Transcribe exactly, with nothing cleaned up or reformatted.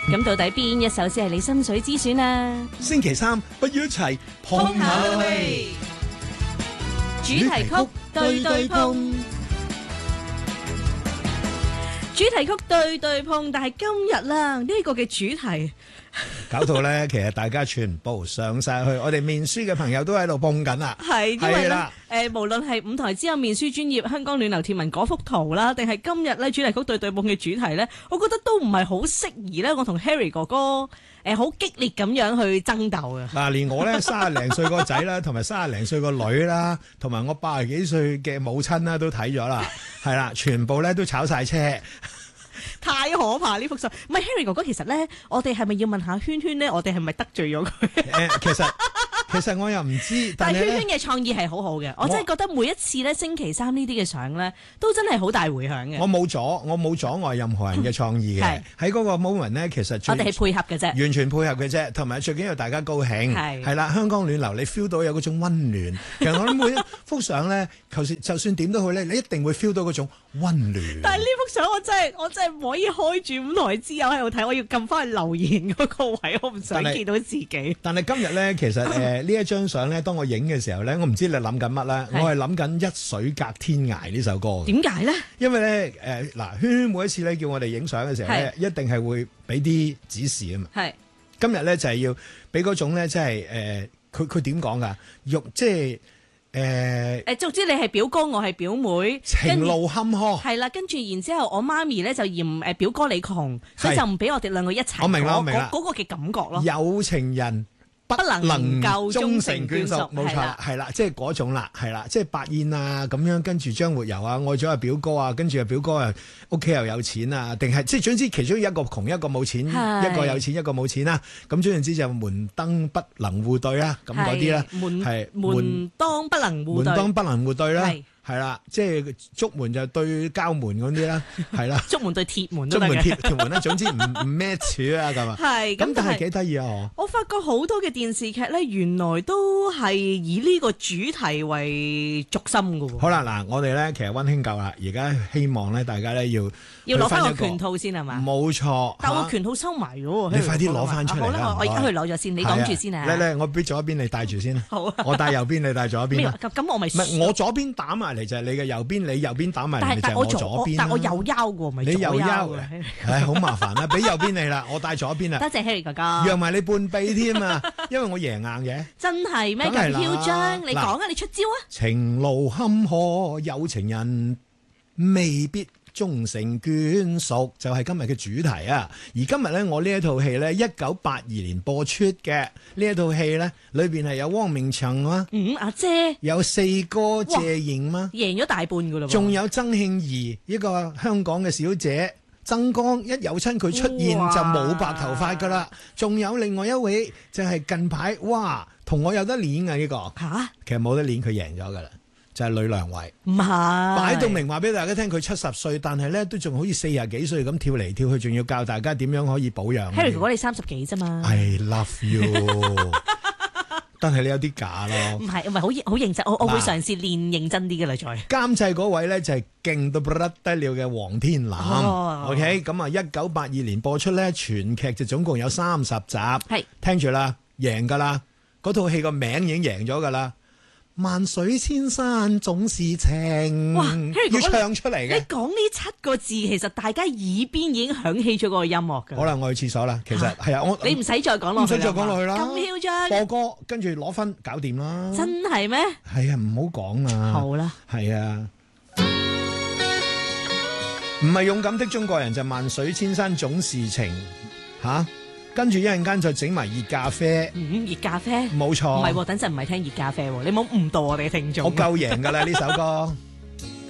咁到底邊一首先係你心水之選啊？ 星期三不如一齊碰下去，主題曲對對碰，主題曲對對碰，但係今日啦呢個嘅主題。 搞到咧，其實大家全部上晒去，我哋面書嘅朋友都喺度碰緊啦。 係，因為咧， 啦誒，無論係舞台之後面書專頁香港暖流貼文嗰幅圖啦，定係今日咧主題曲對對碰嘅主題咧，我覺得都唔係好適宜咧，我同 Harry 哥哥誒好激烈咁樣去爭鬥嘅。 嗱，連我咧三十零歲個仔啦，同埋三十零歲個女啦，同埋我八十幾歲嘅母親啦，都睇咗啦，係啦，全部咧都炒晒車。 太可怕呢幅相，唔係 Harry 哥哥，其實咧，我哋係咪要問下圈圈咧？我哋係咪得罪咗佢？ 誒，其實其實我又唔知， 但係但係圈圈嘅創意係好好嘅，我真係覺得每一次咧星期三呢啲嘅相咧，都真係好大迴響嘅。 我冇阻，我冇阻礙任何人嘅創意嘅。喺嗰個 moment 咧，其實我哋係配合嘅啫， 完全配合嘅啫，同埋最緊要大家高興。係係啦，香港暖流，你 feel 到有嗰種溫暖。其實我諗每一幅相咧，就算就算點都好咧，你一定會 feel 到嗰種溫暖。 但係呢幅相我真係我真係唔可以開住舞台之友喺度睇，我要撳翻去留言嗰個位，我唔想見到自己。 但係今日咧，其實誒呢一張相咧，當我影嘅時候咧，我唔知你諗緊乜啦，我係諗緊《一水隔天涯》呢首歌。 點解咧？因為咧誒嗱，圈圈每一次咧叫我哋影相嘅時候咧，一定係會俾啲指示啊嘛。係今日咧就係要俾嗰種咧，即係誒佢佢點講㗎？肉即係。誒誒，總之你係表哥，我係表妹，情路坎坷係啦。跟住然之後，我媽咪咧就嫌誒表哥你窮，所以就唔俾我哋兩個一齊。我明啦，我明啦，嗰個嘅感覺咯。有情人不能夠終成眷屬，冇錯啦，係啦，即係嗰種啦，係啦，即係白燕啊咁樣，跟住張活游啊，愛咗阿表哥啊，跟住阿表哥啊屋企又有錢啊，定係即係總之其中一個窮一個冇錢，一個有錢一個冇錢啦，咁總言之就門當不能戶對啦，咁嗰啲啦，係門當不能戶對，門當不能戶對啦。係啦，即係竹門就對膠門嗰啲啦，係啦，竹門對鐵門都得嘅，竹門鐵條門啦，總之唔唔 match 啊咁啊。係咁，但係幾得意啊！我我發覺好多嘅電視劇咧，原來都係以呢個主題為軸心噶。好啦，嗱，我哋咧其實溫馨夠啦，而家希望咧大家咧要要攞翻個拳套先係嘛？冇錯，但我拳套收埋咗，你快啲攞翻出嚟啦！我而家去攞咗先，你講住先啊！嚟嚟，我俾左邊你帶住先。好啊，我帶右邊，你帶左邊。咁咁我咪唔係我左邊打埋嚟就係你嘅右邊，你右邊打埋嚟就係我左邊。但係我右腰嘅，咪你右腰嘅，唉，好麻煩啦！俾右邊你啦，我帶左邊啦。多謝 Harry 哥哥，讓埋你半臂添啊！因為我贏硬嘅。真係咩咁囂張？你講啊，你出招啊！情路坎坷，有情人未必終成眷屬，就係今日嘅主題啊！而今日咧，我呢一套戲咧，一九八二年播出嘅呢一套戲咧，裏邊係有汪明荃啊，嗯，阿姐，有四哥謝賢嘛，贏咗大半噶啦，仲有曾慶儀一個香港嘅小姐，曾江一有親佢出現就冇白頭髮噶啦，仲有另外一位就係近排哇同我有得練嘅呢個吓，其實冇得練佢贏咗噶啦。就係呂良偉，唔係擺到明話俾大家聽，佢七十歲，但係咧都仲好似四十幾歲咁跳嚟跳去，仲要教大家點樣可以保養。Harry 哥哥你三十幾啫嘛 ？I love you， 但係你有啲假咯。唔係唔係好好認真，我我會嘗試練認真啲嘅啦。再監製嗰位咧就係勁到不得了嘅黃天藍。哦、OK， 咁啊，一九八二年播出咧，全劇就總共有三十集。係聽住啦，贏噶啦，嗰套戲個名已經贏咗噶啦。萬水千山總是情，哇！要唱出嚟嘅。你講呢七個字，其實大家耳邊已經響起咗個音樂㗎。好啦，我去廁所啦。其實係啊，我你唔使再講落去，唔使再講落去啦。咁囂張播歌，跟住攞分搞掂啦。真係咩？係啊，唔好講啊。好啦，係啊，唔係勇敢的中國人就萬水千山總是情吓。跟住一陣間就整埋熱咖啡，嗯，熱咖啡，冇錯，唔係，等陣唔係聽熱咖啡，你冇誤導我哋嘅聽眾，我夠贏噶啦呢首歌。